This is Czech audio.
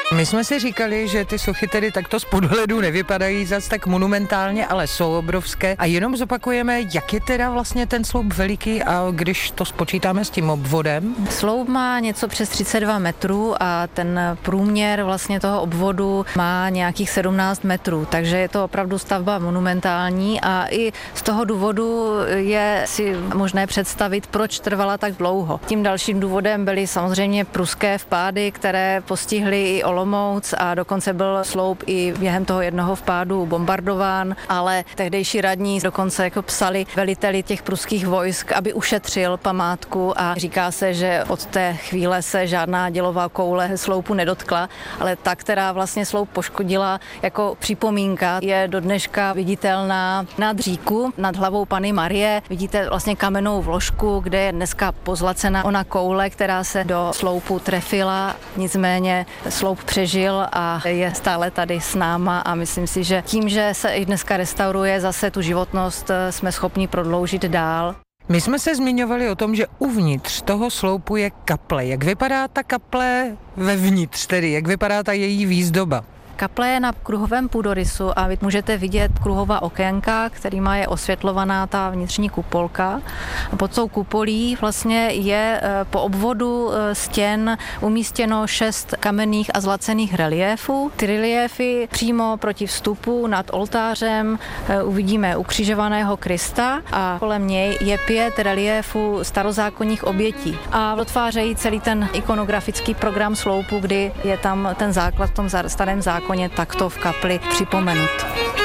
My jsme si říkali, že ty sochy tedy takto z podhledu nevypadají zas tak monumentálně, ale jsou obrovské. A jenom zopakujeme, jak je teda vlastně ten sloup veliký, a když to spočítáme s tím obvodem. Sloup má něco přes 32 metrů a ten průměr vlastně toho obvodu má nějakých 17 metrů, takže je to opravdu stavba monumentální a i z toho důvodu je si možné představit, proč trvala tak dlouho. Tím dalším důvodem byly samozřejmě pruské vpády, které postihly i Olomouc a dokonce byl sloup i během toho jednoho vpádu bombardován, ale tehdejší radní dokonce jako psali veliteli těch pruských vojsk, aby ušetřil památku a říká se, že od té chvíle se žádná dělová koule sloupu nedotkla, ale ta, která vlastně sloup poškodila jako připomínka, je do dneška viditelná na dříku nad hlavou Panny Marie. Vidíte vlastně kamennou vložku, kde je dneska pozlacena ona koule, která se do sloupu trefila, nicméně sloup přežil a je stále tady s náma a myslím si, že tím, že se i dneska restauruje, zase tu životnost jsme schopni prodloužit dál. My jsme se zmiňovali o tom, že uvnitř toho sloupu je kaple. Jak vypadá ta kaple vevnitř tedy? Jak vypadá ta její výzdoba? Kaple je na kruhovém půdorysu a vy můžete vidět kruhová okénka, kterýma je osvětlovaná ta vnitřní kupolka. Pod tou kupolí vlastně je po obvodu stěn umístěno 6 kamenných a zlacených reliéfů. Ty reliéfy přímo proti vstupu nad oltářem uvidíme ukřižovaného Krista a kolem něj je 5 reliéfů starozákonních obětí. A dotvářejí celý ten ikonografický program sloupu, kdy je tam ten základ v tom starém zákoně takto v kapli připomenut.